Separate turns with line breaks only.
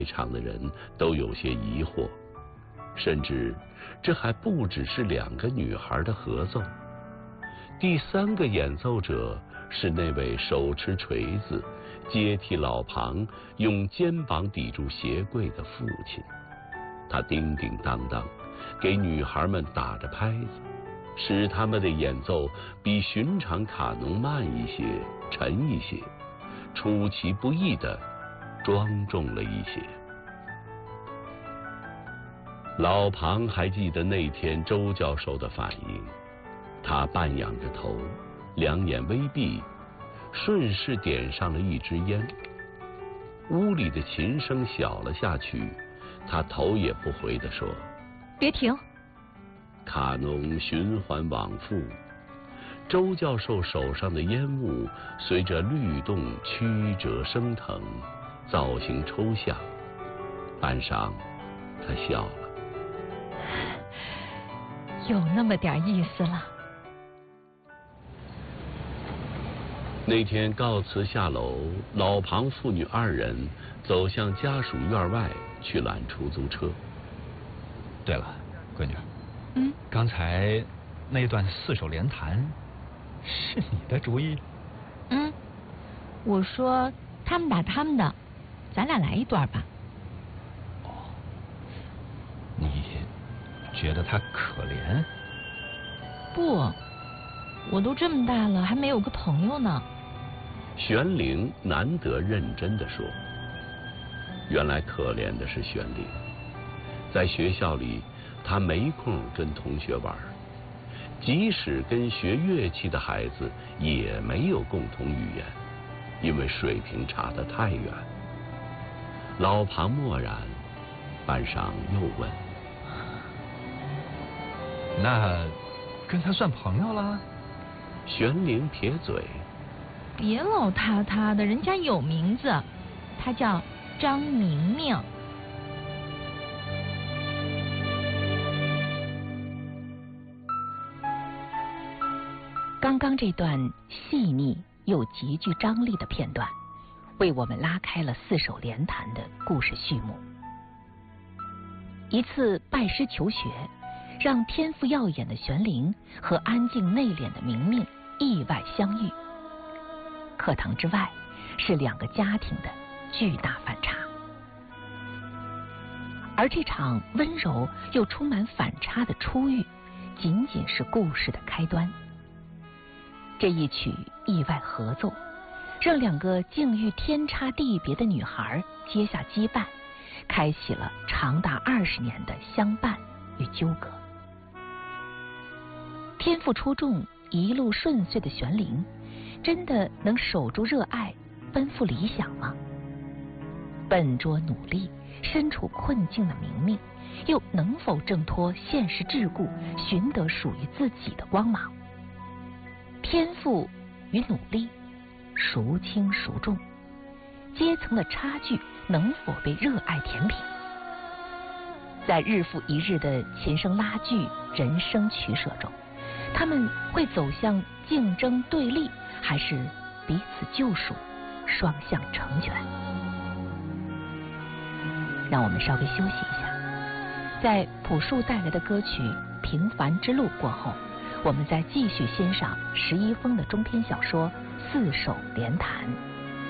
在场的人都有些疑惑，甚至这还不只是2个女孩的合奏。第3个演奏者是那位手持锤子接替老庞用肩膀抵住鞋柜的父亲，他叮叮当当给女孩们打着拍子，使他们的演奏比寻常卡农慢一些，沉一些，出其不意地庄重了一些。老庞还记得那天周教授的反应，他半仰着头，2眼微闭，顺势点上了一支烟。屋里的琴声小了下去，他头也不回地说：“
别停。”
卡农循环往复，周教授手上的烟雾随着律动曲折升腾，造型抽象。半晌，他笑了。
有那么点意思了。
那天告辞下楼，老庞父女2人走向家属院外去拦出租车。
对了，闺女，刚才那段4手联弹是你的主意？
我说他们打他们的，咱俩来一段吧。
哦，你觉得他可怜？
不，我都这么大了，还没有个朋友呢。
玄灵难得认真地说。原来可怜的是玄灵，在学校里他没空跟同学玩，即使跟学乐器的孩子也没有共同语言，因为水平差得太远。老庞默然，半晌又问：“
那跟他算朋友了？”
玄灵撇嘴：“
别老他的，人家有名字，他叫张明明。”刚刚这段细腻又极具张力的片段，为我们拉开了4手联弹的故事序幕。一次拜师求学，让天赋耀眼的玄灵和安静内敛的明明意外相遇。课堂之外是2个家庭的巨大反差，而这场温柔又充满反差的初遇，仅仅是故事的开端。这一曲意外合奏，让2个境遇天差地别的女孩结下羁绊，开启了长达20年的相伴与纠葛。天赋出众、一路顺遂的玄灵，真的能守住热爱，奔赴理想吗？笨拙努力、身处困境的明明，又能否挣脱现实桎梏，寻得属于自己的光芒？天赋与努力，孰轻孰重？阶层的差距能否被热爱填平？在日复一日的琴声拉锯、人生取舍中，他们会走向竞争对立，还是彼此救赎、双向成全？让我们稍微休息一下，在朴树带来的歌曲《平凡之路》过后，我们再继续欣赏石一峰的中篇小说《4手联弹》。